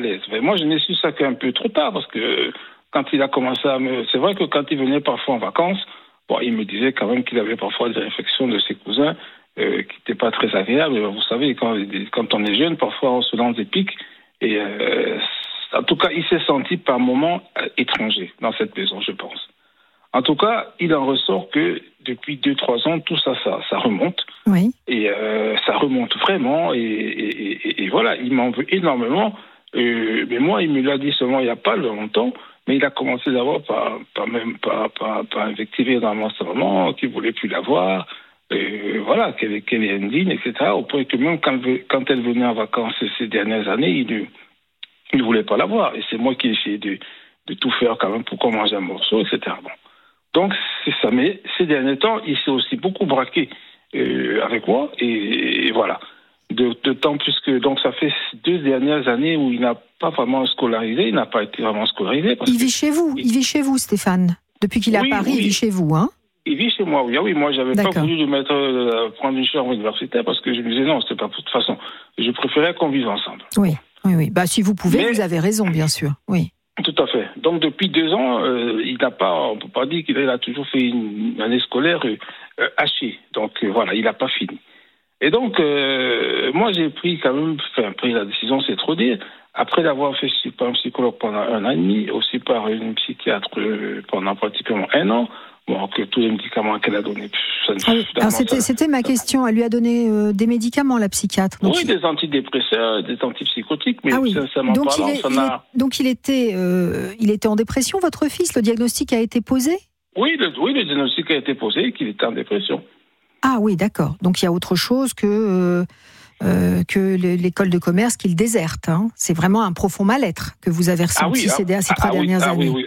l'aise. Mais moi, je n'ai su ça qu'un peu trop tard, parce que quand il a commencé à me... C'est vrai que quand il venait parfois en vacances, bon, il me disait quand même qu'il avait parfois des réflexions de ses cousins qui n'étaient pas très agréables. Vous savez, quand on est jeune, parfois on se lance des pics. Et en tout cas, il s'est senti par moments étranger dans cette maison, je pense. En tout cas, il en ressort que depuis 2-3 ans, tout ça remonte. Oui. Et ça remonte vraiment. Et voilà, il m'en veut énormément. Mais moi, il me l'a dit seulement il n'y a pas longtemps. Mais il a commencé d'abord par invectiver énormément sa maman, qu'il ne voulait plus la voir. Voilà, qu'elle est indigne, etc. Au point que même quand elle venait en vacances ces dernières années, il ne voulait pas la voir. Et c'est moi qui ai essayé de tout faire quand même pour qu'on mange un morceau, etc. Bon. Donc, c'est ça. Mais ces derniers temps, il s'est aussi beaucoup braqué avec moi. Et voilà. D'autant plus que donc, ça fait 2 dernières années où il n'a pas vraiment scolarisé. Il n'a pas été vraiment scolarisé. Il vit chez vous. Il vit chez vous, Stéphane. Depuis qu'il est à Paris, il vit chez vous, hein? Il vit chez moi, oui. Ah oui, moi, j'avais pas voulu le prendre une chambre universitaire parce que je me disais non, c'était pas de toute façon. Je préférais qu'on vive ensemble. Oui. Bah, si vous pouvez, vous avez raison, bien sûr. Oui. Tout à fait. Donc, depuis 2 ans, on peut pas dire qu'il a toujours fait une année scolaire hachée. Donc, voilà, il n'a pas fini. Et donc, moi, j'ai pris la décision, c'est trop dire, après l'avoir fait par un psychologue pendant 1 an et demi, aussi par une psychiatre pendant pratiquement 1 an, bon, que tous les médicaments qu'elle a donnés, c'était ma question. Elle lui a donné des médicaments, la psychiatre. Donc des antidépresseurs, des antipsychotiques, mais sincèrement parlant, ça n'a... Donc il était en dépression, votre fils? Le diagnostic a été posé? Oui, le diagnostic a été posé, qu'il était en dépression. Ah oui, d'accord. Donc il y a autre chose que l'école de commerce qu'il déserte. Hein. C'est vraiment un profond mal-être que vous avez ressenti ces 3 dernières années. Oui.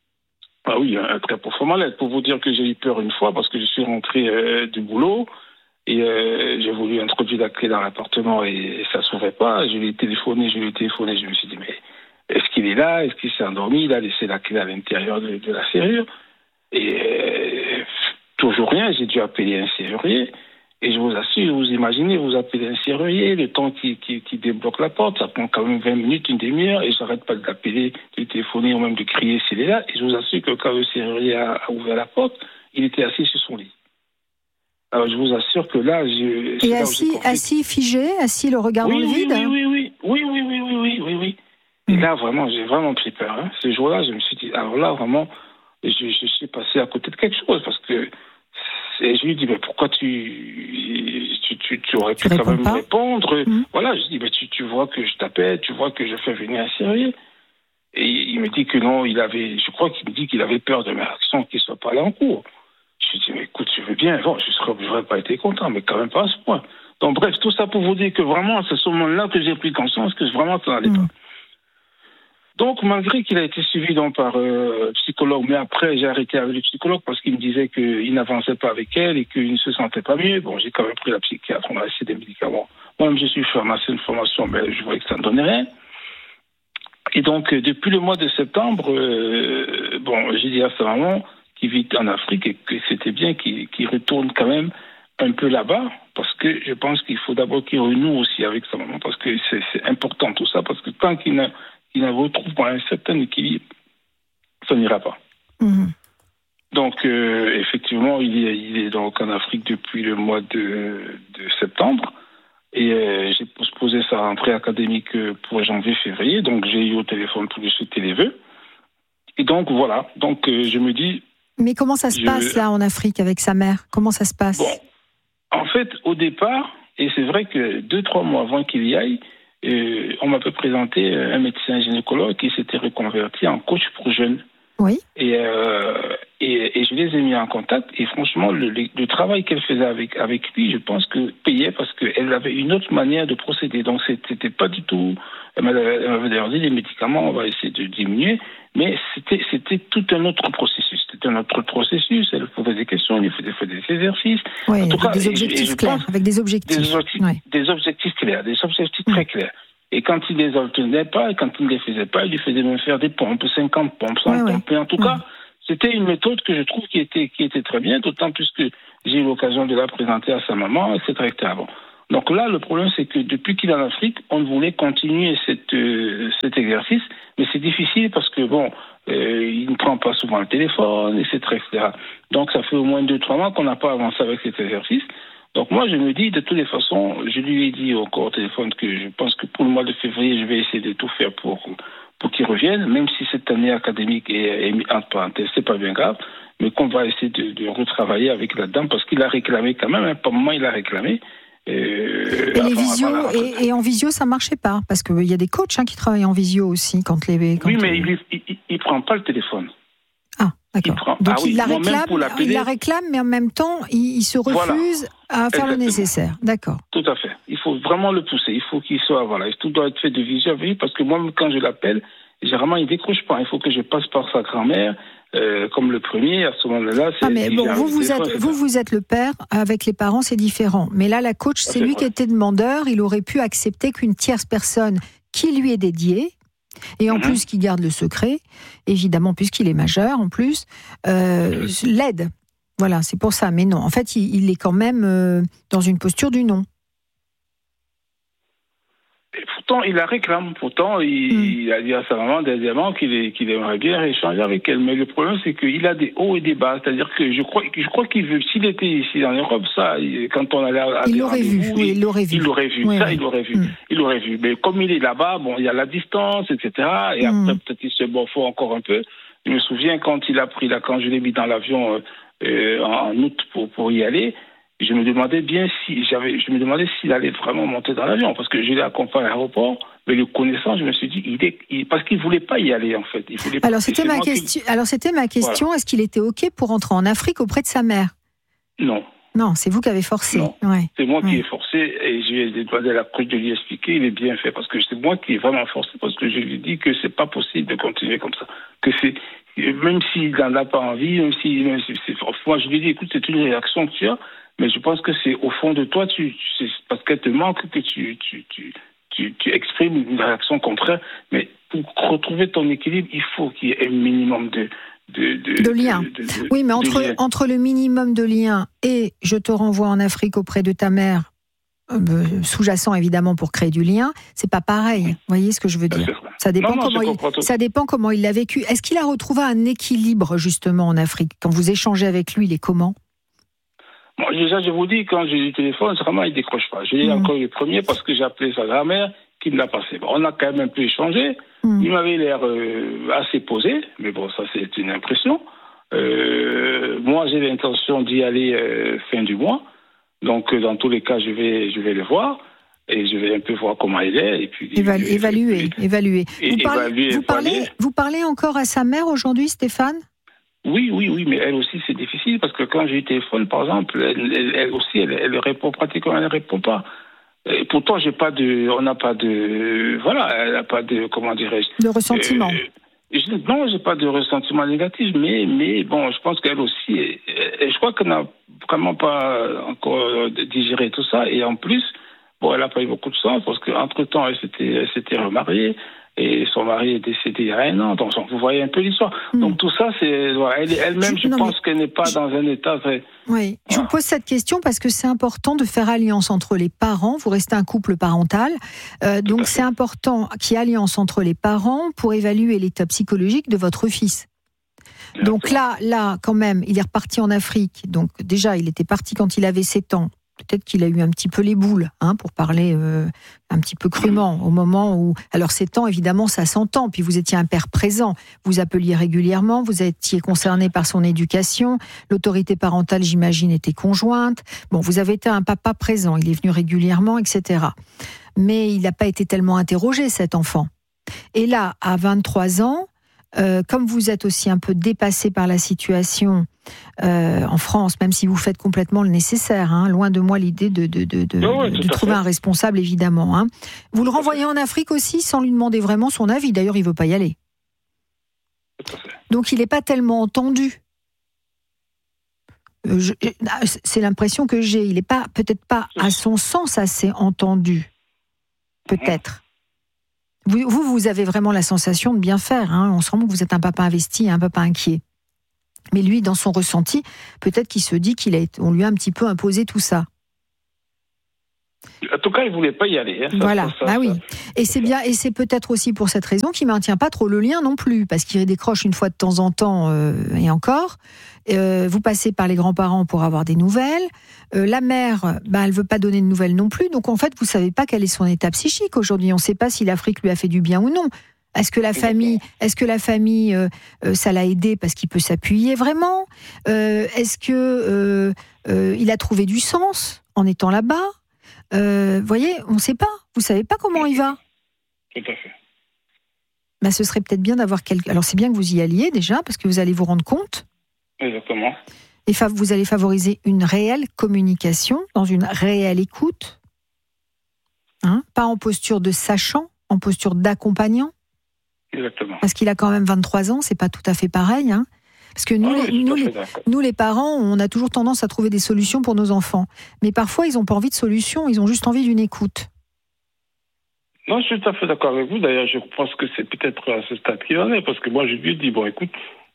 Ah oui, un très profond mal-être. Pour vous dire que j'ai eu peur une fois parce que je suis rentré du boulot et j'ai voulu introduire la clé dans l'appartement et ça ne s'ouvrait pas. Je lui ai téléphoné. Je me suis dit, mais est-ce qu'il est là? Est-ce qu'il s'est endormi? Il a laissé la clé à l'intérieur de la serrure. Et toujours rien. J'ai dû appeler un serrurier. Et je vous assure, vous imaginez, vous appelez un serrurier, le temps qui débloque la porte, ça prend quand même 20 minutes, une demi-heure, et j'arrête pas d'appeler, de téléphoner ou même de crier s'il est là. Et je vous assure que quand le serrurier a ouvert la porte, il était assis sur son lit. Alors je vous assure que là, Et assis figé, assis le regard dans le vide. Oui. Et là, vraiment, j'ai vraiment pris peur. Hein. Ce jour-là, je me suis dit, alors là, vraiment, je suis passé à côté de quelque chose, parce que et je lui dis, mais pourquoi tu aurais pu quand même répondre? Voilà, je dis, mais tu vois que je t'appelle, tu vois que je fais venir un serrurier. Et il me dit que non, je crois qu'il me dit qu'il avait peur de mes réactions, qu'il ne soit pas allé en cours. Je lui dis, mais écoute, je veux bien, bon, je n'aurais pas été content, mais quand même pas à ce point. Donc bref, tout ça pour vous dire que vraiment, c'est ce moment-là que j'ai pris conscience que vraiment ça n'allait pas. Donc, malgré qu'il a été suivi par psychologue, mais après, j'ai arrêté avec le psychologue parce qu'il me disait qu'il n'avançait pas avec elle et qu'il ne se sentait pas mieux. Bon, j'ai quand même pris la psychiatre, on a essayé des médicaments. Moi-même, je suis pharmacien de formation, mais je voyais que ça ne donnait rien. Et donc, depuis le mois de septembre, j'ai dit à sa maman, qui vit en Afrique, et que c'était bien qu'il retourne quand même un peu là-bas, parce que je pense qu'il faut d'abord qu'il renoue aussi avec sa maman, parce que c'est important tout ça, parce que tant qu'il ne retrouve pas un certain équilibre, ça n'ira pas. Donc, effectivement, il est donc en Afrique depuis le mois de septembre. Et j'ai posé sa rentrée académique pour janvier-février. Donc, j'ai eu au téléphone pour lui souhaiter les vœux. Et donc, voilà. Donc, je me dis... Mais comment ça se passe, là, en Afrique, avec sa mère? Comment ça se passe? Bon, en fait, au départ, et c'est vrai que 2-3 mois avant qu'il y aille, on m'a présenté un médecin gynécologue qui s'était reconverti en coach pour jeunes. Oui. Et je les ai mis en contact. Et franchement, le travail qu'elle faisait avec lui, je pense que payait parce qu'elle avait une autre manière de procéder. Donc, c'était pas du tout... Elle m'avait d'ailleurs dit, les médicaments, on va essayer de diminuer. Mais c'était tout un autre processus. C'était un autre processus. Elle posait des questions, il faisait des exercices. Oui, en tout cas, des objectifs clairs. Avec des objectifs. Des objectifs clairs, des objectifs très clairs. Et quand il ne les obtenait pas, et quand il ne les faisait pas, il lui faisait même faire des pompes, 50 pompes, 100 pompes. Et en tout cas, c'était une méthode que je trouve qui était très bien, d'autant plus que j'ai eu l'occasion de la présenter à sa maman, etc. Bon. Donc là, le problème, c'est que depuis qu'il est en Afrique, on voulait continuer cet exercice, mais c'est difficile parce que, il ne prend pas souvent le téléphone, etc. Donc ça fait au moins 2-3 mois qu'on n'a pas avancé avec cet exercice. Donc moi, je me dis, de toutes les façons, je lui ai dit encore au téléphone que je pense que pour le mois de février, je vais essayer de tout faire pour qu'il revienne, même si cette année académique est mise entre parenthèses, c'est pas bien grave, mais qu'on va essayer de retravailler avec la dame, parce qu'il a réclamé quand même, par moment il a réclamé. Et les visios, et en visio, ça marchait pas, parce qu'il y a des coachs qui travaillent en visio aussi. Oui, mais il prend pas le téléphone. Ah, d'accord. Donc il la réclame, mais en même temps, il se refuse à faire le nécessaire. D'accord. Tout à fait. Il faut vraiment le pousser. Il faut qu'il soit, tout doit être fait de visio avec lui, parce que moi, quand je l'appelle, généralement, il décroche pas. Il faut que je passe par sa grand-mère, comme le premier, à ce moment-là. Mais bon, vous êtes le père, avec les parents, c'est différent. Mais là, la coach, c'est lui qui était demandeur. Il aurait pu accepter qu'une tierce personne qui lui est dédiée, et en plus qui garde le secret, évidemment, puisqu'il est majeur, en plus, l'aide. Voilà, c'est pour ça. Mais non, en fait, il est quand même dans une posture du non. Et pourtant, il la réclame. Pourtant, il a dit à sa maman, dernièrement, qu'il aimerait bien échanger avec elle. Mais le problème, c'est qu'il a des hauts et des bas. C'est-à-dire que je crois qu'il veut. S'il était ici en Europe, ça, quand on allait à il l'aurait vu. Oui, il l'aurait vu. Il l'aurait vu. Oui, il l'aurait vu. Il l'aurait vu. Mais comme il est là-bas, il y a la distance, etc. Et après, peut-être qu'il se faut encore un peu. Je me souviens quand il a pris quand je l'ai mis dans l'avion en août pour y aller. Je me demandais s'il allait vraiment monter dans l'avion, parce que je l'ai accompagné à l'aéroport, mais le connaissant, je me suis dit, parce qu'il voulait pas y aller, en fait. Alors, c'était ma question. Voilà. Est-ce qu'il était OK pour rentrer en Afrique auprès de sa mère? Non. Non, c'est vous qui avez forcé. Non, c'est moi qui ai forcé, et je lui ai demandé à la coach de lui expliquer, il est bien fait, parce que c'est moi qui ai vraiment forcé, parce que je lui ai dit que c'est pas possible de continuer comme ça. Même s'il n'en a pas envie, moi je lui ai dit, écoute, c'est une réaction que tu as, mais je pense que c'est au fond de toi, c'est parce qu'elle te manque que tu exprimes une réaction contraire. Mais pour retrouver ton équilibre, il faut qu'il y ait un minimum de lien. Oui, mais entre le minimum de lien et je te renvoie en Afrique auprès de ta mère, sous-jacent évidemment pour créer du lien, c'est pas pareil. Vous voyez ce que je veux dire? Ça dépend comment il l'a vécu. Est-ce qu'il a retrouvé un équilibre justement en Afrique? Quand vous échangez avec lui, il est comment? Bon, déjà, je vous dis, quand j'ai eu le téléphone, vraiment, il ne décroche pas. Je l'ai encore eu le premier parce que j'ai appelé sa grand-mère qui me l'a passé. Bon, on a quand même un peu échangé. Il m'avait l'air assez posé, mais bon, ça, c'est une impression. Moi, j'ai l'intention d'y aller fin du mois. Donc, dans tous les cas, je vais le voir. Et je vais un peu voir comment il est. Et puis, évaluer. Vous parlez encore à sa mère aujourd'hui, Stéphane? Oui, mais elle aussi, c'est difficile parce que quand j'ai eu le téléphone, par exemple, elle aussi, elle répond pratiquement, elle ne répond pas. Et pourtant, elle n'a pas de, comment dirais-je, de ressentiment. Non, j'ai pas de ressentiment négatif, mais bon, je pense qu'elle aussi, je crois qu'elle n'a vraiment pas encore digéré tout ça. Et en plus, elle n'a pas eu beaucoup de sens parce qu'entre-temps, elle s'était remariée. Et son mari est décédé il y a 1 an, donc vous voyez un peu l'histoire. Donc tout ça, elle-même, je pense qu'elle n'est pas dans un état très... Oui, je vous pose cette question parce que c'est important de faire alliance entre les parents, vous restez un couple parental, donc c'est important qu'il y ait alliance entre les parents pour évaluer l'état psychologique de votre fils. Donc là, quand même, il est reparti en Afrique, donc déjà, il était parti quand il avait 7 ans. Peut-être qu'il a eu un petit peu les boules, pour parler un petit peu crûment, au moment où... Alors 7 ans, évidemment, ça s'entend, puis vous étiez un père présent, vous appeliez régulièrement, vous étiez concerné par son éducation, l'autorité parentale, j'imagine, était conjointe. Bon, vous avez été un papa présent, il est venu régulièrement, etc. Mais il n'a pas été tellement interrogé, cet enfant. Et là, à 23 ans, comme vous êtes aussi un peu dépassé par la situation en France, même si vous faites complètement le nécessaire, loin de moi l'idée de trouver un responsable, évidemment. Vous le renvoyez en Afrique aussi sans lui demander vraiment son avis. D'ailleurs, il ne veut pas y aller. Donc, il n'est pas tellement entendu. C'est l'impression que j'ai. Il n'est peut-être pas à son sens assez entendu. Peut-être. Vous avez vraiment la sensation de bien faire. On se rend compte que vous êtes un papa investi, un papa inquiet. Mais lui, dans son ressenti, peut-être qu'il se dit qu'on lui a un petit peu imposé tout ça. En tout cas, il ne voulait pas y aller. Voilà, oui. Et c'est bien, et c'est peut-être aussi pour cette raison qu'il ne maintient pas trop le lien non plus, parce qu'il décroche une fois de temps en temps, et encore. Vous passez par les grands-parents pour avoir des nouvelles. La mère, elle ne veut pas donner de nouvelles non plus. Donc en fait, vous ne savez pas quel est son état psychique aujourd'hui. On ne sait pas si l'Afrique lui a fait du bien ou non. Est-ce que la famille, ça l'a aidé parce qu'il peut s'appuyer vraiment? Est-ce que il a trouvé du sens en étant là-bas? Voyez, on ne sait pas. Vous ne savez pas comment il va. Tout à fait. Ce serait peut-être bien d'avoir Alors c'est bien que vous y alliez déjà, parce que vous allez vous rendre compte. Exactement. Et vous allez favoriser une réelle communication, dans une réelle écoute. Pas en posture de sachant, en posture d'accompagnant. Exactement. Parce qu'il a quand même 23 ans, c'est pas tout à fait pareil. Parce que nous, les parents, on a toujours tendance à trouver des solutions pour nos enfants. Mais parfois, ils n'ont pas envie de solutions, ils ont juste envie d'une écoute. Non, je suis tout à fait d'accord avec vous. D'ailleurs, je pense que c'est peut-être à ce stade qu'il en est. Parce que moi, je lui ai dit, bon, écoute,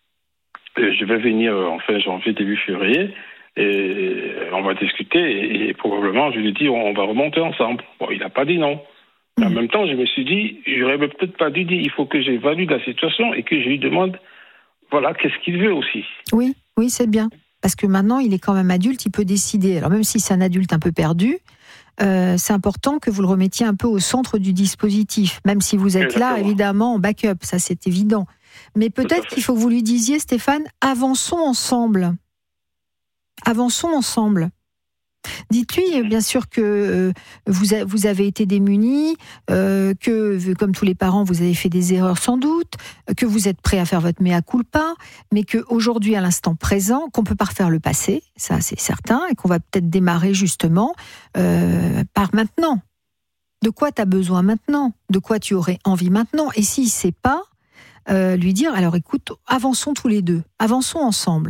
je vais venir en fin janvier, début février, et on va discuter. Et probablement, je lui ai dit, on va remonter ensemble. Bon, il n'a pas dit non. Mais en même temps, je me suis dit, j'aurais peut-être pas dû dire, il faut que j'évalue la situation et que je lui demande, voilà, qu'est-ce qu'il veut aussi. Oui, c'est bien. Parce que maintenant, il est quand même adulte, il peut décider. Alors même si c'est un adulte un peu perdu, c'est important que vous le remettiez un peu au centre du dispositif. Même si vous êtes Exactement. là, évidemment, en backup, ça c'est évident. Mais peut-être qu'il faut que vous lui disiez, Stéphane, avançons ensemble. Avançons ensemble. Dites-lui, bien sûr, que vous avez été démunis, que, comme tous les parents, vous avez fait des erreurs sans doute, que vous êtes prêt à faire votre mea culpa, mais qu'aujourd'hui, à l'instant présent, qu'on ne peut pas refaire le passé, ça c'est certain, et qu'on va peut-être démarrer justement par maintenant. De quoi tu as besoin maintenant? De quoi tu aurais envie maintenant? Et s'il ne sait pas, lui dire, alors écoute, avançons tous les deux, avançons ensemble.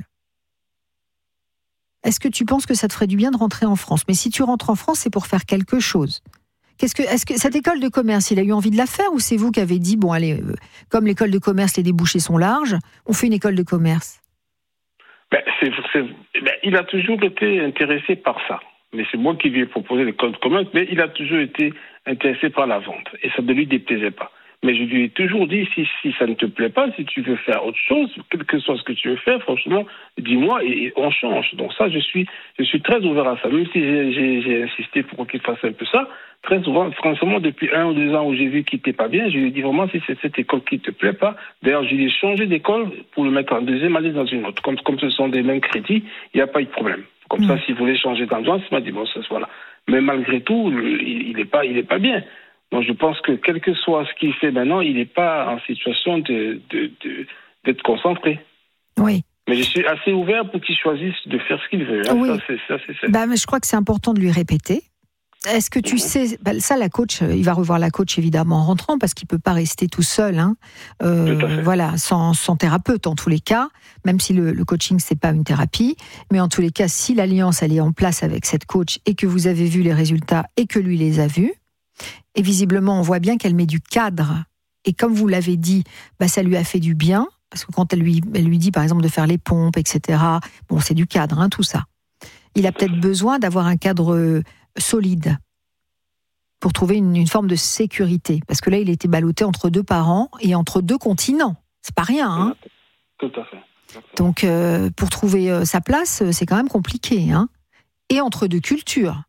Est-ce que tu penses que ça te ferait du bien de rentrer en France? Mais si tu rentres en France, c'est pour faire quelque chose. Est-ce que cette école de commerce, il a eu envie de la faire, ou c'est vous qui avez dit, bon allez, comme l'école de commerce, les débouchés sont larges, on fait une école de commerce? Il a toujours été intéressé par ça. Mais c'est moi qui lui ai proposé l'école de commerce, mais il a toujours été intéressé par la vente. Et ça ne lui déplaisait pas. Mais je lui ai toujours dit, si ça ne te plaît pas, si tu veux faire autre chose, quel que soit ce que tu veux faire, franchement, dis-moi et on change. Donc ça, je suis très ouvert à ça. Même si j'ai insisté pour qu'il fasse un peu ça, très souvent, franchement, depuis 1 ou 2 ans où j'ai vu qu'il n'était pas bien, je lui ai dit vraiment, si c'est cette école qui ne te plaît pas, d'ailleurs, je lui ai changé d'école pour le mettre en deuxième année dans une autre. Comme ce sont des mêmes crédits, il n'y a pas eu de problème. Comme ça, s'il voulait changer d'endroit, il m'a dit, bon, ça, voilà. Mais malgré tout, il n'est pas bien. Donc je pense que quel que soit ce qu'il fait maintenant, il n'est pas en situation d'être concentré. Oui. Mais je suis assez ouvert pour qu'il choisisse de faire ce qu'il veut. Oui. Ça, c'est Mais je crois que c'est important de lui répéter. Est-ce que tu sais, ça la coach, il va revoir la coach évidemment en rentrant parce qu'il peut pas rester tout seul, voilà, sans thérapeute en tous les cas, même si le coaching c'est pas une thérapie, mais en tous les cas, si l'alliance elle est en place avec cette coach et que vous avez vu les résultats et que lui les a vus, et visiblement on voit bien qu'elle met du cadre et comme vous l'avez dit, ça lui a fait du bien parce que quand elle lui dit par exemple de faire les pompes, etc. Bon, c'est du cadre, tout ça. Il a peut-être besoin d'avoir un cadre solide pour trouver une forme de sécurité. Parce que là, il était ballotté entre 2 parents et entre 2 continents. C'est pas rien, Tout à fait. Donc, pour trouver sa place, c'est quand même compliqué, Et entre 2 cultures,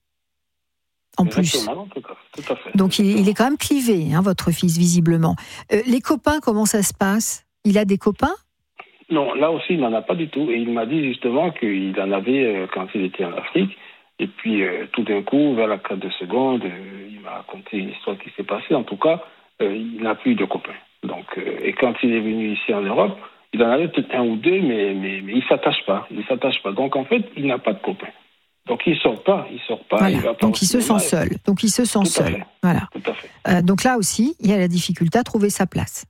en plus. Tout à fait. Donc, il est quand même clivé, votre fils, visiblement. Les copains, comment ça se passe? Il a des copains? Non, là aussi, il n'en a pas du tout. Et il m'a dit justement qu'il en avait quand il était en Afrique. Et puis, tout d'un coup, vers la 4 de seconde, il m'a raconté une histoire qui s'est passée. En tout cas, il n'a plus de copains. Donc, et quand il est venu ici en Europe, il en avait peut-être 1 ou 2, mais il ne s'attache pas. Donc, en fait, il n'a pas de copains. Donc, il ne sort pas. Voilà. Il va pas donc, il se sent seul. Voilà. Tout à fait. Donc là aussi, il y a la difficulté à trouver sa place.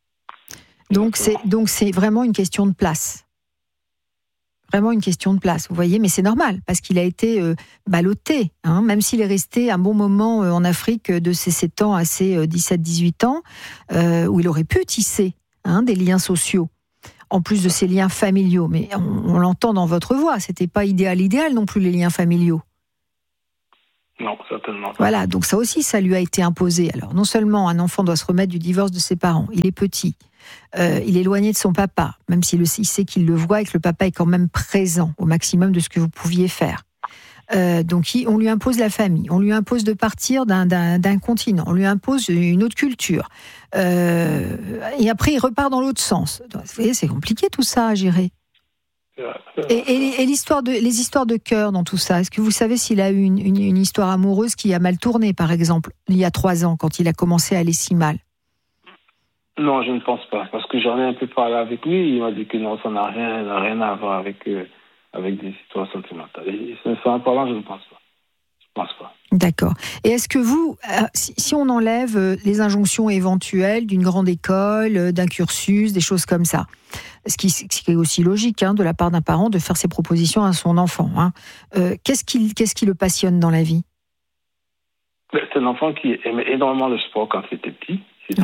Donc, c'est vraiment une question de place. Vraiment une question de place, vous voyez, mais c'est normal, parce qu'il a été ballotté, même s'il est resté un bon moment en Afrique de ses 7 ans à ses 17-18 ans, où il aurait pu tisser des liens sociaux, en plus de ses liens familiaux. Mais on l'entend dans votre voix, c'était pas idéal non plus, les liens familiaux. Non, certainement pas. Voilà, donc ça aussi, ça lui a été imposé. Alors, non seulement un enfant doit se remettre du divorce de ses parents, il est petit, il est éloigné de son papa, même s'il sait qu'il le voit et que le papa est quand même présent au maximum de ce que vous pouviez faire. Donc, on lui impose la famille, on lui impose de partir d'un continent, on lui impose une autre culture. Et après, il repart dans l'autre sens. Donc, vous voyez, c'est compliqué tout ça à gérer. Et les histoires de cœur dans tout ça, est-ce que vous savez s'il a eu une histoire amoureuse qui a mal tourné, par exemple, il y a 3 ans, quand il a commencé à aller si mal? Non, je ne pense pas, parce que j'en ai un peu parlé avec lui, il m'a dit que non, ça n'a rien à voir avec des histoires sentimentales. Et en parlant, je ne pense pas. Je ne pense pas. D'accord. Et est-ce que vous, si on enlève les injonctions éventuelles d'une grande école, d'un cursus, des choses comme ça, ce qui est aussi logique de la part d'un parent de faire ses propositions à son enfant, qu'est-ce qui le passionne dans la vie? C'est un enfant qui aimait énormément le sport quand il était petit.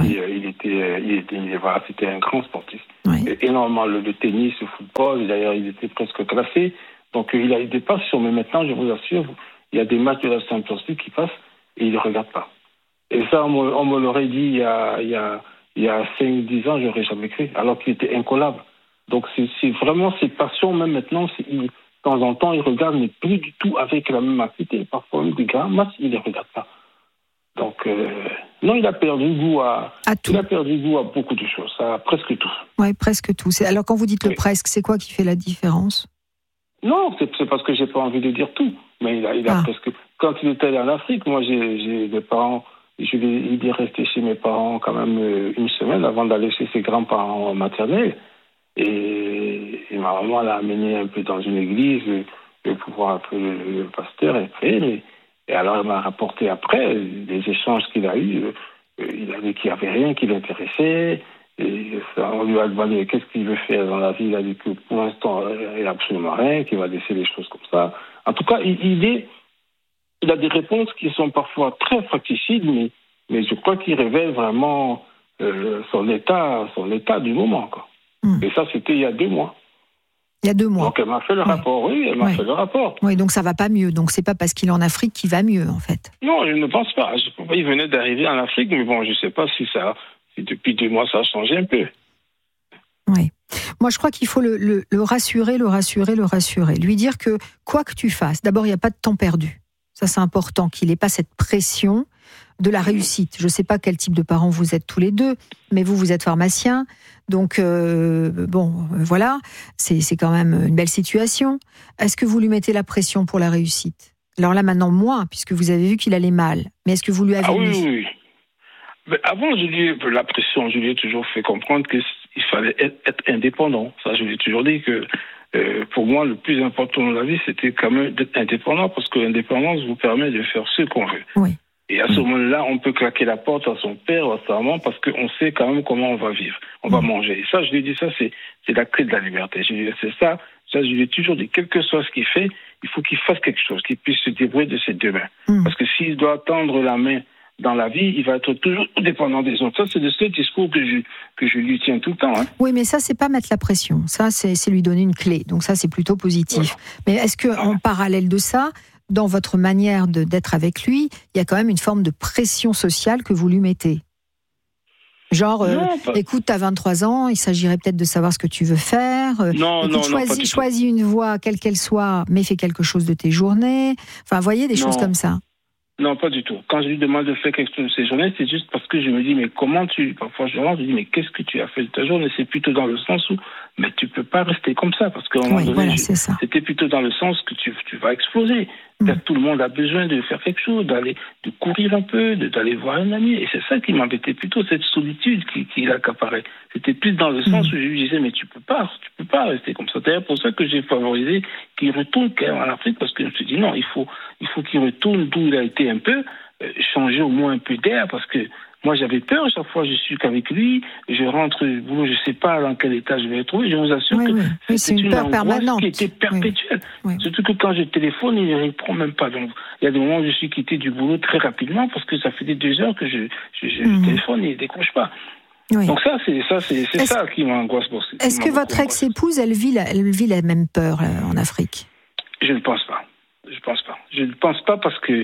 C'était un grand sportif. Oui. Énormément le tennis, le football. D'ailleurs, il était presque classé. Donc, il a eu des passions. Mais maintenant, je vous assure, il y a des matchs de la Champions League qui passent et il ne regarde pas. Et ça, on me l'aurait dit il y a 5-10 ans, j'aurais jamais cru, alors qu'il était incollable. Donc, c'est vraiment ses passions, même maintenant, de temps en temps, il regarde, mais plus du tout avec la même activité. Parfois, même des grands matchs, il ne les regarde pas. Donc, non, il a perdu goût à tout. Il a perdu goût à beaucoup de choses, à presque tout. Oui, presque tout. Alors, quand vous dites le presque, c'est quoi qui fait la différence? Non, c'est parce que j'ai pas envie de dire tout. Mais il a presque. Quand il était allé en Afrique, moi, j'ai des parents. Il est resté chez mes parents quand même une semaine avant d'aller chez ses grands-parents maternels. Et ma maman l'a amené un peu dans une église pour voir un peu le pasteur et prier. Et alors, elle m'a rapporté après les échanges qu'il a eus. Il a dit qu'il n'y avait rien qui l'intéressait. Et on lui a demandé qu'est-ce qu'il veut faire dans la vie. Il a dit que pour l'instant, il n'a absolument rien, qu'il va laisser les choses comme ça. En tout cas, il a des réponses qui sont parfois très fratricides, mais je crois qu'il révèle vraiment son état du moment, quoi. Et ça, c'était il y a 2 mois. Il y a 2 mois. Donc, elle m'a fait le rapport, oui, elle m'a fait le rapport. Oui, donc ça va pas mieux. Donc, c'est pas parce qu'il est en Afrique qu'il va mieux, en fait. Non, je ne pense pas. Il venait d'arriver en Afrique, mais bon, je ne sais pas si depuis 2 mois, ça a changé un peu. Oui. Moi, je crois qu'il faut le rassurer. Lui dire que, quoi que tu fasses, d'abord, il n'y a pas de temps perdu. Ça, c'est important, qu'il n'ait pas cette pression de la réussite. Je ne sais pas quel type de parents vous êtes tous les deux, mais vous êtes pharmacien. Donc, voilà, c'est quand même une belle situation. Est-ce que vous lui mettez la pression pour la réussite? Alors là, maintenant, moins, puisque vous avez vu qu'il allait mal. Mais est-ce que vous lui avez mis? Oui. Mais avant, la pression, je lui ai toujours fait comprendre qu'il fallait être indépendant. Ça, je lui ai toujours dit que pour moi, le plus important dans la vie, c'était quand même d'être indépendant, parce que l'indépendance vous permet de faire ce qu'on veut. Oui. Et à ce moment-là, on peut claquer la porte à son père ou à sa maman, parce qu'on sait quand même comment on va vivre, on va manger. Et ça, je lui ai dit, ça, c'est la clé de la liberté. Je lui ai dit, c'est ça, je lui ai toujours dit, quel que soit ce qu'il fait, il faut qu'il fasse quelque chose, qu'il puisse se débrouiller de ses 2 mains. Parce que s'il doit tendre la main dans la vie, il va être toujours dépendant des autres. Ça, c'est de ce discours que je lui tiens tout le temps. Oui, mais ça, c'est pas mettre la pression. Ça, c'est lui donner une clé. Donc ça, c'est plutôt positif. Voilà. Mais est-ce que, en parallèle de ça, dans votre manière d'être avec lui, il y a quand même une forme de pression sociale que vous lui mettez? Genre, écoute, t'as 23 ans, il s'agirait peut-être de savoir ce que tu veux faire. Choisis une voie, quelle qu'elle soit, mais fais quelque chose de tes journées. Enfin, vous voyez, des choses comme ça. Non, pas du tout. Quand je lui demande de faire quelque chose de ses journées, c'est juste parce que je me dis, mais parfois je me dis, mais qu'est-ce que tu as fait de ta journée? C'est plutôt dans le sens où, mais tu peux pas rester comme ça, parce qu'à un moment donné, c'était plutôt dans le sens que tu vas exploser. Tout le monde a besoin de faire quelque chose, de courir un peu, d'aller voir un ami. Et c'est ça qui m'embêtait plutôt, cette solitude qui l'accaparait. C'était plus dans le sens où je lui disais, mais tu peux pas rester comme ça. C'est pour ça que j'ai favorisé qu'il retourne quand même en Afrique, parce que je me suis dit, non, il faut qu'il retourne d'où il a été un peu, changer au moins un peu d'air, parce que moi, j'avais peur. Chaque fois, je suis qu'avec lui. Je rentre du boulot, je ne sais pas dans quel état je vais le trouver. Je vous assure que c'est une peur permanente. Qui était perpétuelle. Surtout que quand je téléphone, il ne répond même pas. Donc, il y a des moments où je suis quitté du boulot très rapidement parce que ça faisait 2 heures que je téléphone et il ne décroche pas. Oui. Donc c'est ça qui m'angoisse. Est-ce que votre ex-épouse, elle vit la même peur en Afrique? Je ne pense pas. Je ne pense pas parce que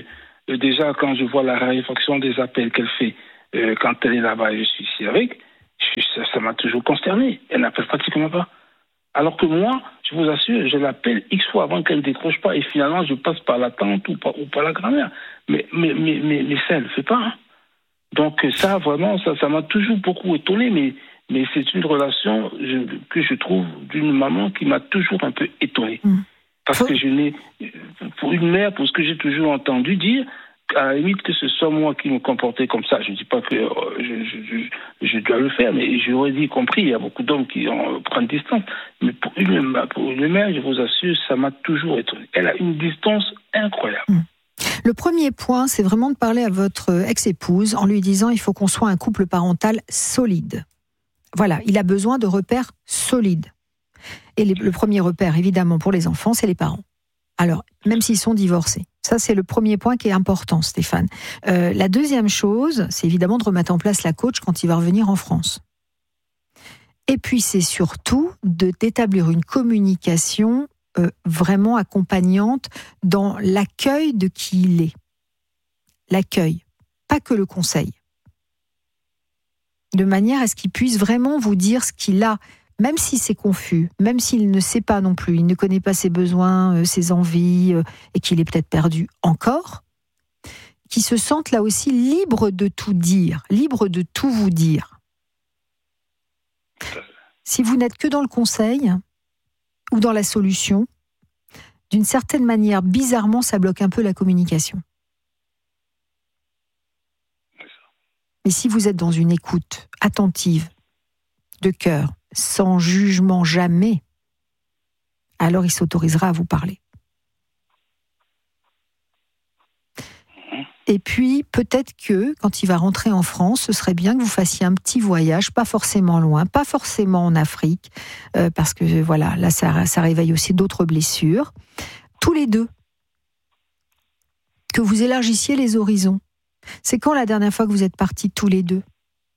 déjà, quand je vois la raréfaction des appels qu'elle fait quand elle est là-bas et je suis ici avec, ça m'a toujours consterné. Elle n'appelle pratiquement pas. Alors que moi, je vous assure, je l'appelle X fois avant qu'elle ne décroche pas et finalement, je passe par la tante ou par la grand-mère. Mais ça, elle ne le fait pas. Hein. Donc ça, vraiment, ça m'a toujours beaucoup étonné, mais c'est une relation que je trouve d'une maman qui m'a toujours un peu étonné. Parce que pour une mère, pour ce que j'ai toujours entendu dire, à la limite que ce soit moi qui me comportais comme ça, je ne dis pas que je dois le faire, mais j'aurais dit compris, il y a beaucoup d'hommes qui en prennent distance. Mais pour une mère, je vous assure, ça m'a toujours étonné. Elle a une distance incroyable. Le premier point, c'est vraiment de parler à votre ex-épouse en lui disant il faut qu'on soit un couple parental solide. Voilà, il a besoin de repères solides. Et le premier repère, évidemment, pour les enfants, c'est les parents. Alors, même s'ils sont divorcés. Ça, c'est le premier point qui est important, Stéphane. La deuxième chose, c'est évidemment de remettre en place la coach quand il va revenir en France. Et puis, c'est surtout d'établir une communication vraiment accompagnante dans l'accueil de qui il est. L'accueil, pas que le conseil. De manière à ce qu'il puisse vraiment vous dire ce qu'il a, même si c'est confus, même s'il ne sait pas non plus, il ne connaît pas ses besoins, ses envies, et qu'il est peut-être perdu encore, qu'il se sente là aussi libre de tout dire, libre de tout vous dire. Si vous n'êtes que dans le conseil ou dans la solution, d'une certaine manière, bizarrement, ça bloque un peu la communication. Mais si vous êtes dans une écoute attentive, de cœur, sans jugement jamais, alors il s'autorisera à vous parler. Et puis, peut-être que, quand il va rentrer en France, ce serait bien que vous fassiez un petit voyage, pas forcément loin, pas forcément en Afrique, parce que voilà, là, ça réveille aussi d'autres blessures. Tous les deux. Que vous élargissiez les horizons. C'est quand la dernière fois que vous êtes partis tous les deux ?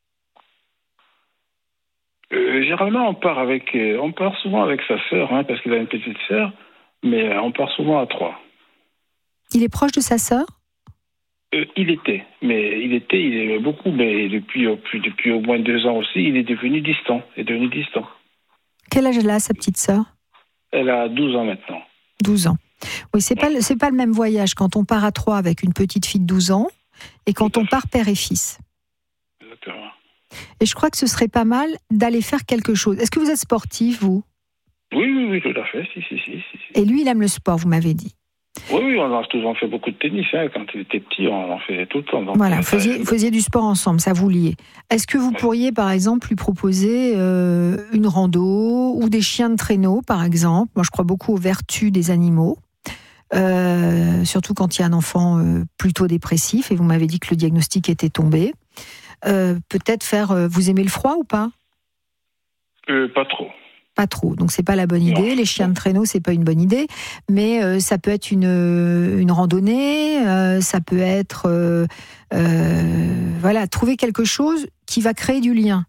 Généralement, on part souvent avec sa sœur, hein, parce qu'il a une petite sœur, mais on part souvent à 3. Il est proche de sa sœur ? Il est beaucoup, mais depuis au moins 2 ans aussi, il est devenu distant. Quel âge elle a, sa petite sœur ? Elle a 12 ans maintenant. 12 ans. Oui, c'est pas le même voyage quand on part à 3 avec une petite fille de 12 ans et quand on part père et fils. Exactement. Et je crois que ce serait pas mal d'aller faire quelque chose. Est-ce que vous êtes sportif, vous ? Oui, tout à fait. Si. Et lui, il aime le sport, vous m'avez dit. Oui, on a toujours fait beaucoup de tennis. Hein. Quand il était petit, on en faisait tout le temps. Donc voilà, vous faisiez du sport ensemble, ça vous liait. Est-ce que vous pourriez, par exemple, lui proposer une rando ou des chiens de traîneau, par exemple ? Moi, je crois beaucoup aux vertus des animaux. Surtout quand il y a un enfant plutôt dépressif, et vous m'avez dit que le diagnostic était tombé. Peut-être vous aimez le froid ou pas ? Pas trop. Pas trop, donc c'est pas la bonne idée. Les chiens de traîneau, c'est pas une bonne idée, mais ça peut être une randonnée, ça peut être trouver quelque chose qui va créer du lien.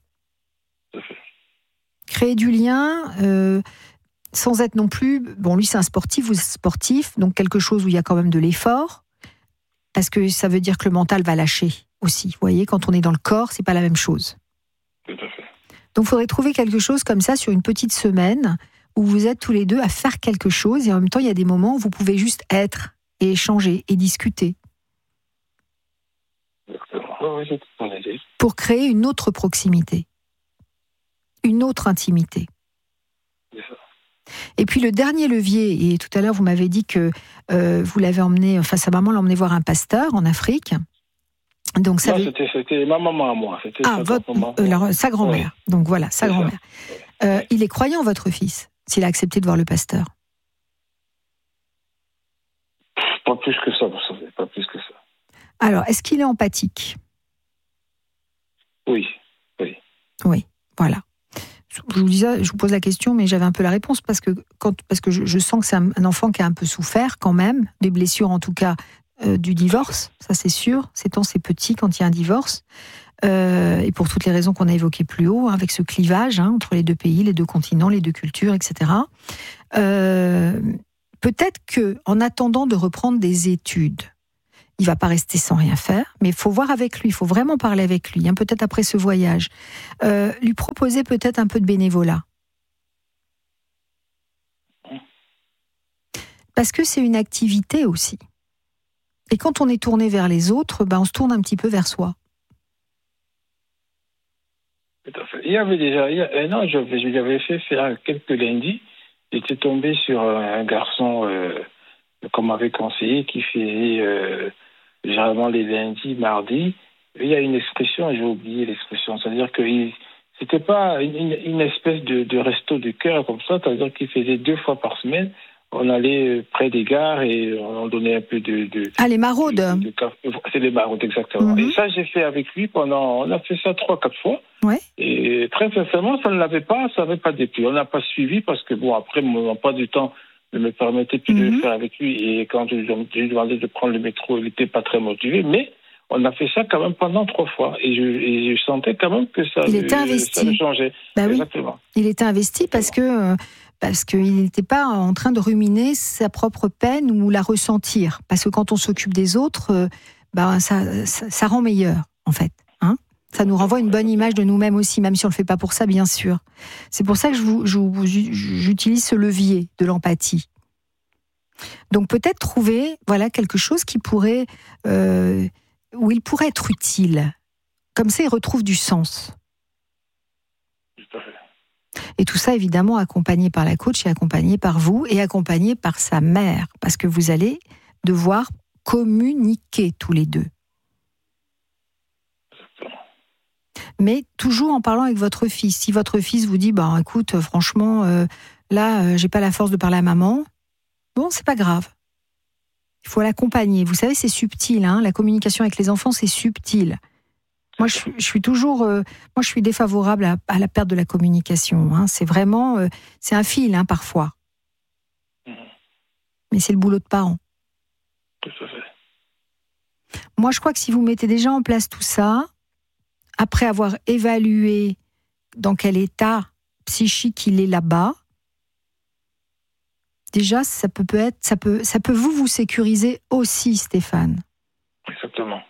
Créer du lien sans être non plus. Bon, lui c'est un sportif, vous êtes sportif, donc quelque chose où il y a quand même de l'effort, parce que ça veut dire que le mental va lâcher aussi. Vous voyez, quand on est dans le corps, c'est pas la même chose. Tout à fait. Donc, il faudrait trouver quelque chose comme ça sur une petite semaine où vous êtes tous les deux à faire quelque chose et en même temps, il y a des moments où vous pouvez juste être et échanger et discuter. Pour créer une autre proximité, une autre intimité. Et puis, le dernier levier, et tout à l'heure, vous m'avez dit que vous l'avez emmené, enfin, sa maman l'a emmené voir un pasteur en Afrique. Donc, ça c'était ma maman à moi. C'était sa grand-mère. Oui. Donc voilà, sa grand-mère. Oui. Il est croyant, votre fils, s'il a accepté de voir le pasteur ? Pas plus que ça, vous savez, pas plus que ça. Alors, est-ce qu'il est empathique ? Oui. Oui, voilà. Je vous pose la question, mais j'avais un peu la réponse, parce que je sens que c'est un enfant qui a un peu souffert quand même, des blessures en tout cas, du divorce, ça c'est sûr. C'est petit quand il y a un divorce, et pour toutes les raisons qu'on a évoquées plus haut, hein, avec ce clivage entre les deux pays, les deux continents, les deux cultures, etc. Peut-être que, en attendant de reprendre des études, il va pas rester sans rien faire, mais il faut voir avec lui, il faut vraiment parler avec lui, peut-être après ce voyage. Lui proposer peut-être un peu de bénévolat. Parce que c'est une activité aussi. Et quand on est tourné vers les autres, on se tourne un petit peu vers soi. Tout à fait. Il y avait déjà, il y a un an, j'avais fait faire quelques lundis. J'étais tombé sur un garçon, qu'on m'avait conseillé, qui faisait généralement les lundis, mardis. Il y a une expression, j'ai oublié l'expression, c'est-à-dire que c'était pas une espèce de resto du cœur comme ça, c'est-à-dire qu'il faisait 2 fois par semaine. On allait près des gares et on donnait un peu de les maraudes. C'est les maraudes, exactement. Mm-hmm. Et ça, j'ai fait avec lui on a fait ça 3-4 fois. Ouais. Et très sincèrement, ça n'avait pas déplu. On n'a pas suivi parce que, après, mon emploi du temps ne me permettait plus de le faire avec lui. Et quand je lui demandais de prendre le métro, il n'était pas très motivé. Mais on a fait ça quand même pendant 3 fois. Et je sentais quand même que ça le changeait. Exactement. Oui. Il était investi parce qu'il n'était pas en train de ruminer sa propre peine ou la ressentir. Parce que quand on s'occupe des autres, ça rend meilleur, en fait. Ça nous renvoie une bonne image de nous-mêmes aussi, même si on ne le fait pas pour ça, bien sûr. C'est pour ça que j'utilise ce levier de l'empathie. Donc peut-être trouver quelque chose qui pourrait, où il pourrait être utile. Comme ça, il retrouve du sens. Tout à fait. Et tout ça, évidemment, accompagné par la coach et accompagné par vous et accompagné par sa mère. Parce que vous allez devoir communiquer tous les deux. Mais toujours en parlant avec votre fils. Si votre fils vous dit, écoute, franchement, là, j'ai pas la force de parler à maman, c'est pas grave. Il faut l'accompagner. Vous savez, c'est subtil, la communication avec les enfants, c'est subtil. Moi, je suis toujours, je suis défavorable à la perte de la communication. C'est vraiment, c'est un fil, parfois. Mais c'est le boulot de parents. Tout à fait. Moi, je crois que si vous mettez déjà en place tout ça, après avoir évalué dans quel état psychique il est là-bas, déjà, ça peut vous sécuriser aussi, Stéphane. Exactement.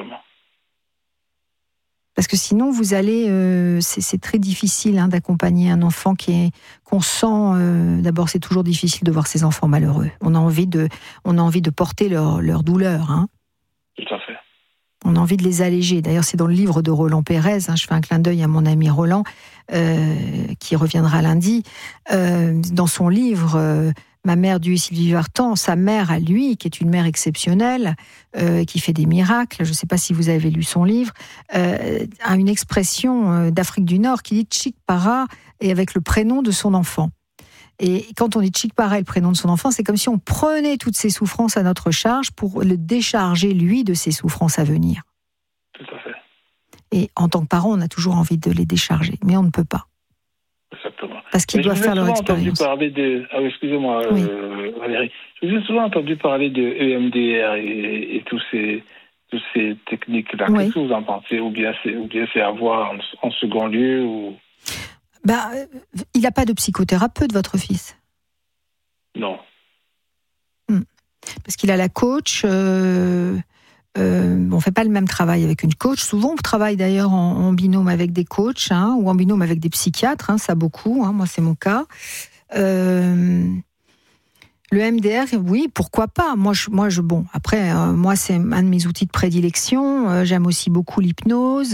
Parce que sinon, vous allez, c'est très difficile d'accompagner un enfant qu'on sent. D'abord, c'est toujours difficile de voir ses enfants malheureux. On a envie de porter leur douleur. Tout à fait. On a envie de les alléger. D'ailleurs, c'est dans le livre de Roland Pérez. Je fais un clin d'œil à mon ami Roland, qui reviendra lundi. Dans son livre, Ma mère du Sylvie Vartan, sa mère à lui, qui est une mère exceptionnelle, qui fait des miracles, je ne sais pas si vous avez lu son livre, a une expression d'Afrique du Nord qui dit Tchikpara et avec le prénom de son enfant. Et quand on dit Tchikpara et le prénom de son enfant, c'est comme si on prenait toutes ses souffrances à notre charge pour le décharger, lui, de ses souffrances à venir. Tout à fait. Et en tant que parent, on a toujours envie de les décharger, mais on ne peut pas. Exactement. Parce qu'ils doivent faire leur expérience. Excusez-moi, oui. Valérie. J'ai souvent entendu parler de EMDR et toutes ces techniques-là. Oui. Qu'est-ce que vous en pensez? Ou bien c'est à voir en second lieu ou... Il n'a pas de psychothérapeute, votre fils? Non. Parce qu'il a la coach. On ne fait pas le même travail avec une coach. Souvent, on travaille d'ailleurs en binôme avec des coachs ou en binôme avec des psychiatres. Ça, beaucoup. Moi, c'est mon cas. Le MDR, oui, pourquoi pas. Moi, après, moi, c'est un de mes outils de prédilection. J'aime aussi beaucoup l'hypnose.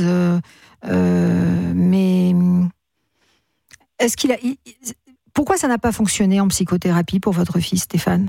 Mais pourquoi ça n'a pas fonctionné en psychothérapie pour votre fils, Stéphane?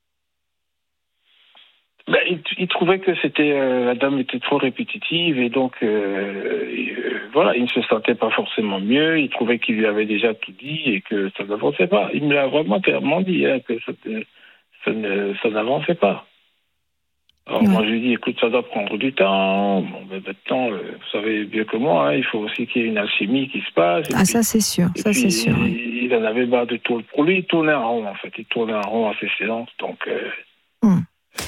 Il trouvait que la dame était trop répétitive et donc il ne se sentait pas forcément mieux. Il trouvait qu'il lui avait déjà tout dit et que ça n'avançait pas. Il me l'a vraiment clairement dit que ça n'avançait pas. Alors moi je lui dis écoute, ça doit prendre du temps. Maintenant, vous savez mieux que moi, il faut aussi qu'il y ait une alchimie qui se passe. Ça c'est sûr. Il en avait marre de tout. Pour lui, il tournait en rond en fait. Il tournait en rond à ses séances. Donc.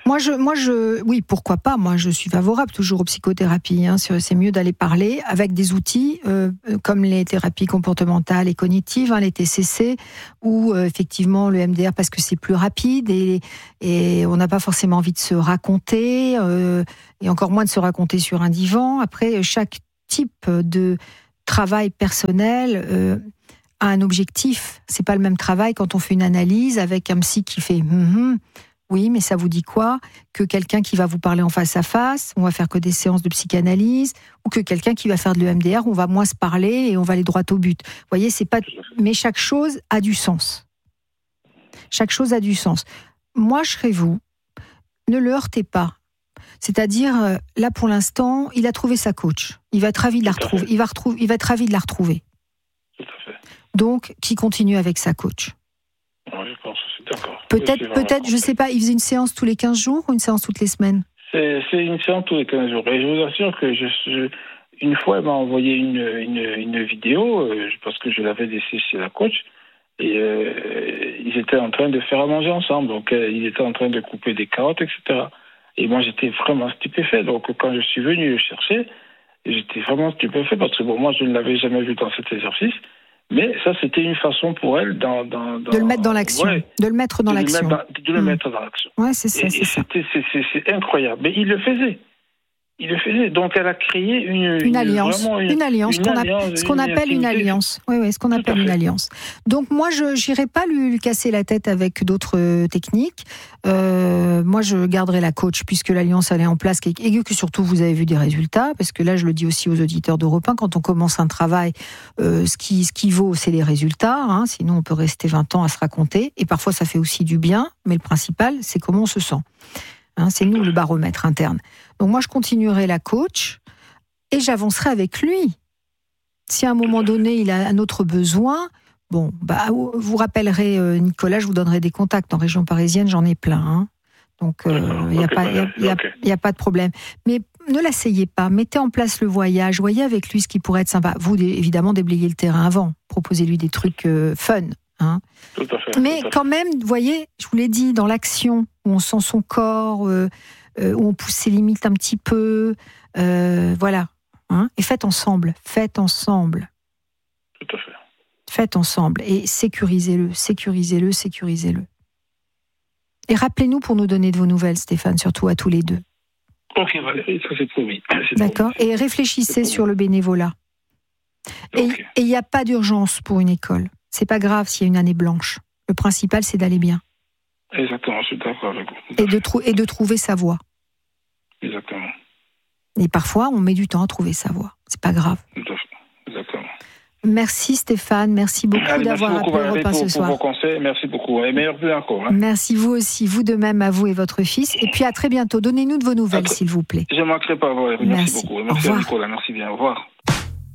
Oui, pourquoi pas. Moi, je suis favorable toujours aux psychothérapies. C'est mieux d'aller parler avec des outils comme les thérapies comportementales et cognitives, les TCC, ou effectivement le MDR parce que c'est plus rapide et on n'a pas forcément envie de se raconter et encore moins de se raconter sur un divan. Après, chaque type de travail personnel a un objectif. C'est pas le même travail quand on fait une analyse avec un psy qui fait oui, mais ça vous dit quoi? Que quelqu'un qui va vous parler en face à face, on va faire que des séances de psychanalyse, ou que quelqu'un qui va faire de l'EMDR, on va moins se parler et on va aller droit au but. Vous voyez, c'est pas. Mais chaque chose a du sens. Chaque chose a du sens. Moi, je serais vous. Ne le heurtez pas. C'est-à-dire, là pour l'instant, il a trouvé sa coach. Il va être ravi de la retrouver. Il va être ravi de la retrouver. Tout à fait. Donc, qui continue avec sa coach. Oui, je pense que c'est d'accord. Peut-être, je sais pas, il faisait une séance tous les 15 jours ou une séance toutes les semaines? C'est une séance tous les 15 jours. Et je vous assure que une fois, elle m'a envoyé une vidéo, parce que je l'avais laissée chez la coach, et ils étaient en train de faire à manger ensemble. Donc, ils étaient en train de couper des carottes, etc. Et moi, j'étais vraiment stupéfait. Donc, quand je suis venu le chercher, j'étais vraiment stupéfait parce que moi, je ne l'avais jamais vu dans cet exercice. Mais ça, c'était une façon pour elle de le mettre dans l'action. Ouais, de le mettre dans l'action. De le mettre dans l'action. Ouais, c'est ça. C'est incroyable. Mais il le faisait. Donc, elle a créé une alliance. Ce qu'on appelle une alliance. Oui, ce qu'on appelle une alliance. Donc, moi, je n'irai pas lui casser la tête avec d'autres techniques. Moi, je garderai la coach puisque l'alliance, elle est en place et que surtout, vous avez vu des résultats. Parce que là, je le dis aussi aux auditeurs d'Europe 1, quand on commence un travail, ce qui vaut, c'est les résultats. Sinon, on peut rester 20 ans à se raconter. Et parfois, ça fait aussi du bien. Mais le principal, c'est comment on se sent. C'est nous le baromètre interne. Donc moi, je continuerai la coach et j'avancerai avec lui. Si à un moment donné, il a un autre besoin, vous rappellerez Nicolas, je vous donnerai des contacts en région parisienne, j'en ai plein. Donc il n'y a pas de problème. Mais ne l'asseyez pas, mettez en place le voyage, voyez avec lui ce qui pourrait être sympa. Vous, évidemment, déblayez le terrain avant, proposez-lui des trucs fun. Tout à fait. Mais quand même, vous voyez, je vous l'ai dit, dans l'action, où on sent son corps, où on pousse ses limites un petit peu, voilà. Et faites ensemble. Tout à fait. Faites ensemble et sécurisez-le. Et rappelez-nous pour nous donner de vos nouvelles, Stéphane, surtout à tous les deux. Ok, Valérie, ça c'est promis. D'accord. Et réfléchissez sur le bénévolat. Et il n'y a pas d'urgence pour une école. C'est pas grave s'il y a une année blanche. Le principal, c'est d'aller bien. Exactement, je suis d'accord avec vous. Et de trouver sa voie. Exactement. Et parfois, on met du temps à trouver sa voie. C'est pas grave. Tout à fait. Exactement. Merci Stéphane, merci beaucoup d'avoir appelé Europe 1 ce soir. Pour vos conseils, merci beaucoup. Et meilleurs vœux encore. Merci vous aussi, vous de même, à vous et votre fils. Et puis à très bientôt. Donnez-nous de vos nouvelles, s'il vous plaît. Je ne manquerai pas. Merci beaucoup. Merci à Nicolas. Merci bien. Au revoir.